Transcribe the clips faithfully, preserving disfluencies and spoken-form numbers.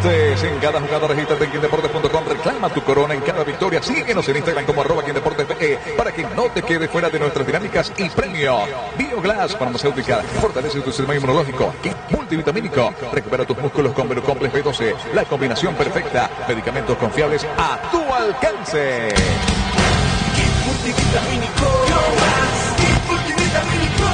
Deportes. En cada jugada regístrate en quindeportes punto com. Reclama tu corona en cada victoria. Síguenos en Instagram como arroba quindeportes para que no te quedes fuera de nuestras dinámicas y premios. Bioglass farmacéutica. Fortalece tu sistema inmunológico. Kit multivitamínico. Recupera tus músculos con Velocomplex B doce. La combinación perfecta. Medicamentos confiables a tu alcance. Kit multivitamínico. Bioglass. Kit multivitamínico.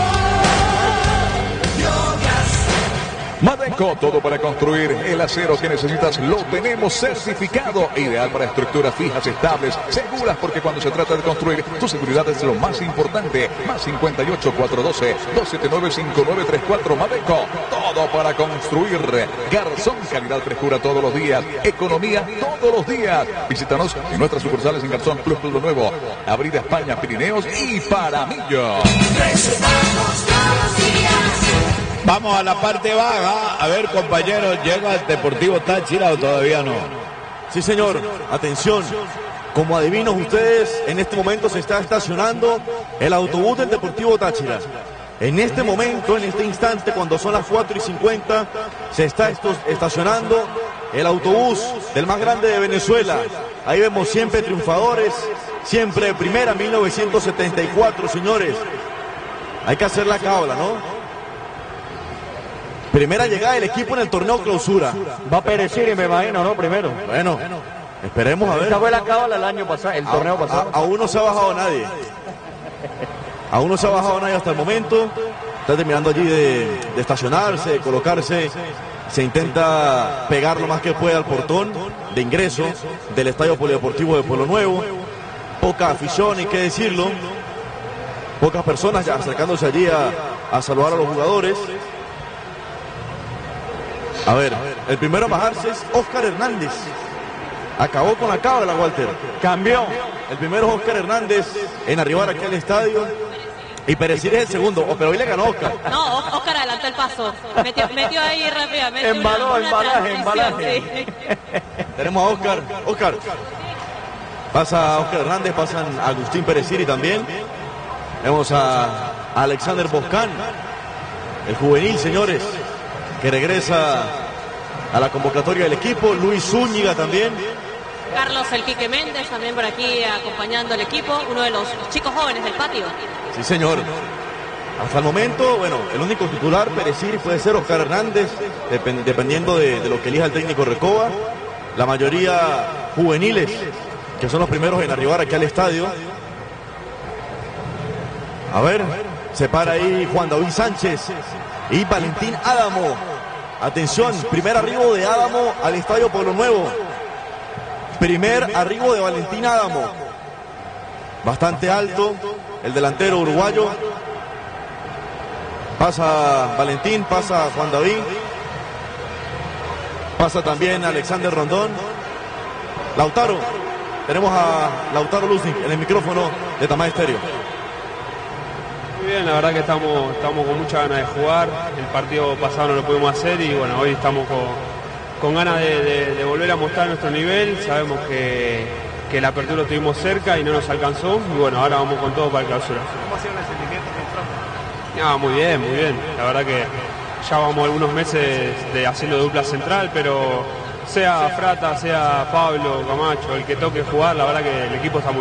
Madeco, todo para construir. El acero que necesitas lo tenemos certificado. Ideal para estructuras fijas, estables, seguras, porque cuando se trata de construir, tu seguridad es lo más importante. Más cincuenta y ocho, cuatrocientos doce, doscientos setenta y nueve, cincuenta y nueve treinta y cuatro. Madeco, todo para construir. Garzón, calidad, frescura todos los días. Economía todos los días. Visítanos en nuestras sucursales en Garzón Plus Pueblo Nuevo, Avenida España, Pirineos y Paramillo. Presentamos todos los días. Vamos a la parte baja. A ver, compañeros, ¿llega el Deportivo Táchira o todavía no? Sí, señor. Atención. Como adivinos ustedes, en este momento se está estacionando el autobús del Deportivo Táchira. En este momento, en este instante, cuando son las cuatro y cincuenta, se está estacionando el autobús del más grande de Venezuela. Ahí vemos siempre triunfadores, siempre de primera, mil novecientos setenta y cuatro, señores. Hay que hacer la cábala, ¿no? Primera llegada del equipo en el torneo clausura. Va a perecer, me imagino, ¿no? Primero. Bueno, esperemos a ver. Esta fue la cábala el año pasado, el torneo a, pasado. A, aún no se ha bajado nadie. Aún no se ha bajado nadie hasta el momento. Está terminando allí de, de estacionarse, de colocarse. Se intenta pegar lo más que pueda al portón de ingreso del Estadio Polideportivo de Pueblo Nuevo. Poca afición, hay que decirlo. Pocas personas ya acercándose allí a, a saludar a los jugadores. A ver, el primero a bajarse es Oscar Hernández. Acabó con la cábala, Walter. Cambió. El primero es Oscar Hernández en arribar aquí al estadio. Y Perecir es el segundo. Oh, pero hoy le ganó Oscar. No, Oscar adelantó el paso. Metió, metió ahí rápidamente. Embaló, una, una embalaje, embalaje. Sí. Tenemos a Oscar. Oscar. Pasa Oscar Hernández, pasan a Agustín Pereciri también. Vemos a Alexander Boscán, el juvenil, señores, que regresa a la convocatoria del equipo. Luis Zúñiga también. Carlos El Quique Méndez también por aquí acompañando al equipo, uno de los chicos jóvenes del patio. Sí, señor. Hasta el momento, bueno, el único titular, Pereciri, puede ser Oscar Hernández, dep dependiendo de, de lo que elija el técnico Recoba. La mayoría juveniles, que son los primeros en arribar aquí al estadio. A ver, se para ahí Juan David Sánchez y Valentín Adamo. Atención, primer arribo de Adamo al Estadio Pueblo Nuevo. Primer arribo de Valentín Adamo. Bastante alto, el delantero uruguayo. Pasa Valentín, pasa Juan David. Pasa también Alexander Rondón. Lautaro. Tenemos a Lautaro Luznik en el micrófono de Tamay Estéreo. Muy bien, la verdad que estamos, estamos con mucha ganas de jugar. El partido pasado no lo pudimos hacer y bueno, hoy estamos con, con ganas de, de, de volver a mostrar nuestro nivel. Sabemos que, que la apertura lo tuvimos cerca y no nos alcanzó. Y bueno, ahora vamos con todo para el clausura. ¿Cómo ha sido el rendimiento que entró? Ah, muy bien, muy bien. La verdad que ya vamos algunos meses de haciendo dupla central, pero sea Frata, sea Pablo, Camacho, el que toque jugar, la verdad que el equipo está muy bien.